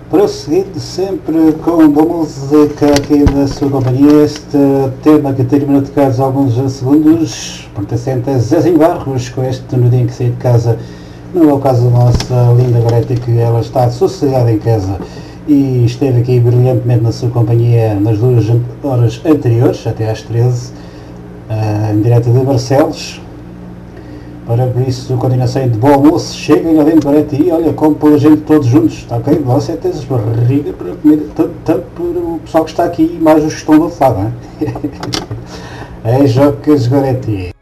Prosseguindo sempre com boa música aqui da sua companhia, este tema que termina de tocar alguns segundos, pertencente a Zezinho Barros, com este no dia em que saí de casa. Não é o caso da nossa linda Goretti, que ela está sossegada em casa e esteve aqui brilhantemente na sua companhia nas 2 horas anteriores, até às 13, em direto de Barcelos. Para por isso, continuação de bom almoço, cheguem ali para ti e olha, como pela gente todos juntos, está ok? Você tem as barrigas para comer, tanto para o pessoal que está aqui, mais os que estão do outro lado, não é? É Jocas Goretti.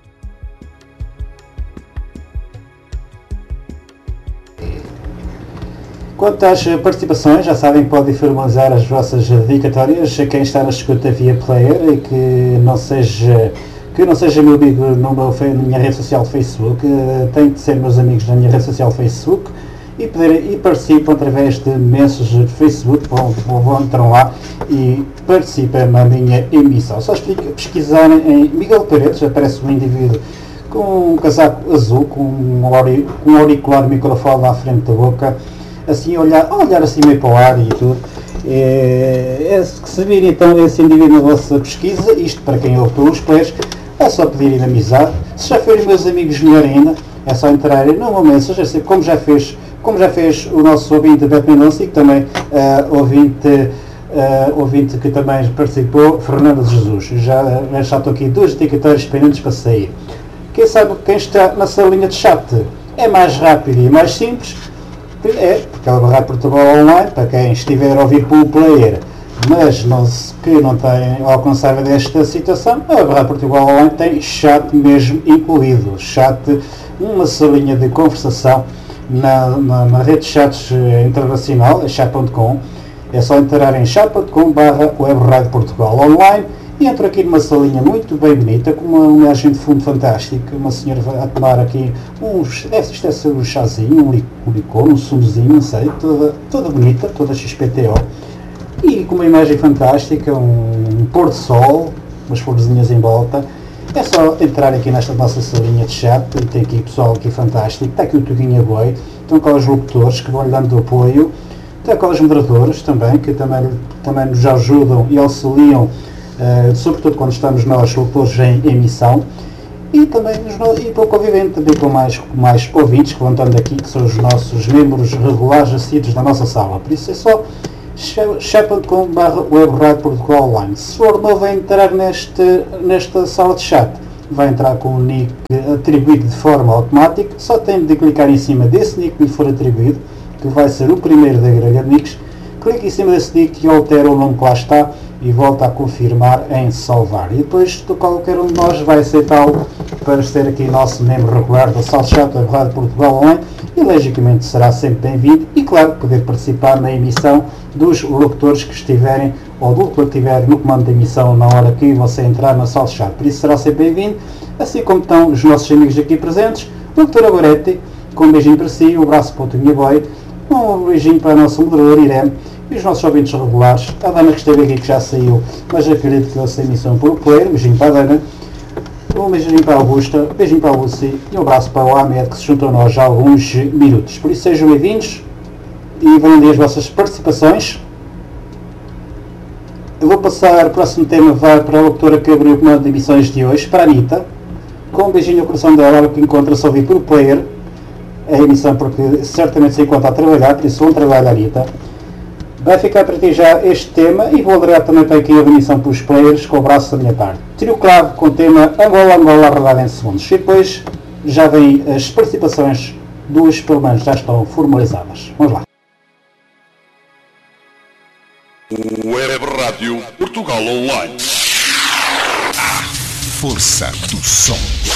Quanto às participações, já sabem que podem formalizar as vossas dedicatórias a quem está na escuta via player e que não seja meu amigo na minha rede social Facebook, tem de ser meus amigos na minha rede social Facebook e participam através de mensagens de Facebook, entram lá e participam na minha emissão. Só pesquisarem em Miguel Paredes, aparece um indivíduo com um casaco azul, com um auricular microfone à frente da boca, assim olhar assim meio para o ar e tudo. Se virem então esse indivíduo na vossa pesquisa, isto para quem ouve pelos players, é só pedirem amizade. Se já forem meus amigos, melhor ainda, é só entrarem numa mensagem, como já fez o nosso ouvinte Beto Mendonça, e que também ouvinte que também participou, Fernando de Jesus. Já estou aqui 2 dedicatórios pendentes para sair. Quem sabe quem está na salinha de chat é mais rápido e mais simples, porque ela vai Portugal Online, para quem estiver a ouvir pelo player, mas que não tem alcançável desta situação, a Barra Portugal Online tem chat mesmo incluído. Chat, uma salinha de conversação na rede de chats internacional, chat.com. É só entrar em chat.com/webradio Portugal Online e entro aqui numa salinha muito bem bonita, com uma imagem de fundo fantástica. Uma senhora vai a tomar aqui isto deve ser um chazinho, um licor, um sumozinho, não sei, toda bonita, toda XPTO. E com uma imagem fantástica, um pôr do sol, umas florzinhas em volta. É só entrar aqui nesta nossa salinha de chat, e tem aqui pessoal aqui fantástico, está aqui o Tuguinha Boi, estão cá os locutores que vão lhe dando apoio, está cá os moderadores também, que também nos ajudam e auxiliam, sobretudo quando estamos nós locutores em emissão, e também pouco obviamente também com mais ouvintes que vão estando aqui, que são os nossos membros regulares assíduos da nossa sala. Por isso é só chat.com/webradio Portugal Online. Se for novo a entrar nesta sala de chat, vai entrar com o nick atribuído de forma automática, só tem de clicar em cima desse nick que lhe for atribuído, que vai ser o primeiro da grelha de nicks. Clique em cima desse nick e altera o nome que lá está e volta a confirmar em salvar. E depois qualquer um de nós vai aceitá-lo para ser aqui nosso membro regular da sala de chat da Rádio Portugal Online e logicamente será sempre bem-vindo e claro, poder participar na emissão dos locutores que estiverem ou do que estiver no comando da emissão na hora que você entrar na sala de chat. Por isso será sempre bem-vindo, assim como estão os nossos amigos aqui presentes, o doutor Goretti, com um beijinho para si, um abraço para o Tuguinha Boi, um beijinho para a nossa moderadora Irene e os nossos ouvintes regulares, a Dana que esteve aqui que já saiu, mas acredito que essa emissão por player, um beijinho para a Dana, um beijinho para a Augusta, um beijinho para a Lucy e um abraço para o Ahmed que se juntou a nós há alguns minutos. Por isso sejam bem-vindos e venham ali as vossas participações. Eu vou passar, o próximo tema vai para a locutora que abriu o comando de emissões de hoje, para a Anitta, com um beijinho no coração dela que encontra-se a ouvir por player a emissão, porque certamente se encontra a trabalhar, por isso vão trabalhar, Anitta. Vai ficar para ti já este tema e vou adorar também para aqui a emissão pelos players com o braço da minha parte. Tiro claro com o tema Angola, rodado em segundos. E depois já vem as participações dos, pelo menos já estão formalizadas. Vamos lá. Web Rádio Portugal Online. Força do som.